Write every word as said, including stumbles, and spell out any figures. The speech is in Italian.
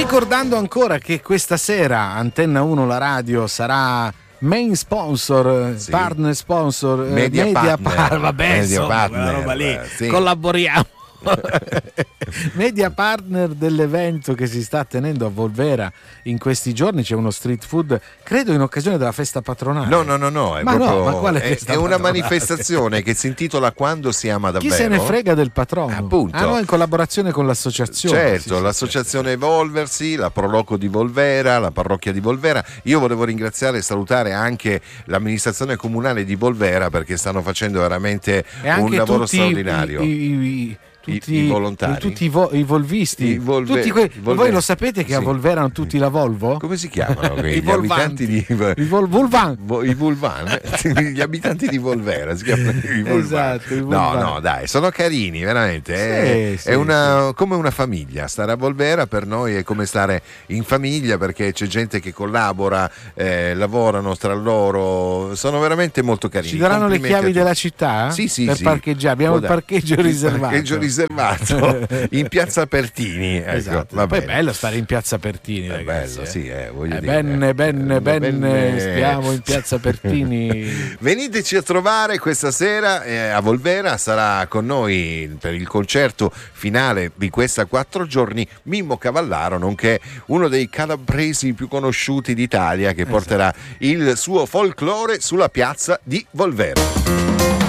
Ricordando ancora che questa sera Antenna uno la radio sarà main sponsor, sì. partner sponsor, media, media partner, par- vabbè, media insomma, partner, quella roba lì, sì. collaboriamo. Media partner dell'evento che si sta tenendo a Volvera in questi giorni. C'è uno street food, credo in occasione della festa patronale. No, no, no, no, è, ma proprio, no, ma quale è, festa è una patronale? manifestazione che si intitola Quando si ama davvero. Chi se ne frega del patrono? Appunto. Ah, no, in collaborazione con l'associazione. Certo, sì, l'associazione sì, Evolversi, la Proloco di Volvera, la parrocchia di Volvera. Io volevo ringraziare e salutare anche l'amministrazione comunale di Volvera, perché stanno facendo veramente un lavoro straordinario. I, i, i, Tutti, I, i volontari, tutti i, vo, i volvisti, I volve, tutti que- volve, voi lo sapete che sì. a Volvera hanno tutti la Volvo? Come si chiamano? I gli abitanti di i vol- Vulvan, i Vulvan, gli abitanti di Volvera si chiamano i Vulvan. Esatto, i no, Vulvan. no, dai, sono carini, veramente. È, sì, sì, è una, sì. come una famiglia. Stare a Volvera per noi è come stare in famiglia, perché c'è gente che collabora, eh, lavorano tra loro. Sono veramente molto carini. Ci daranno le chiavi della città? Sì, sì, per sì. parcheggiare. Abbiamo il parcheggio riservato. Il parcheggio riservato. In piazza Pertini, ecco, esatto. va Poi bene. è bello stare in piazza Pertini, è ragazzi, bello, eh. sì, eh, voglio eh, dire. Bene, bene, bene, bene. stiamo in piazza Pertini. Veniteci a trovare questa sera eh, a Volvera. Sarà con noi per il concerto finale di questa quattro giorni Mimmo Cavallaro, nonché uno dei calabresi più conosciuti d'Italia, che porterà esatto. il suo folklore sulla piazza di Volvera.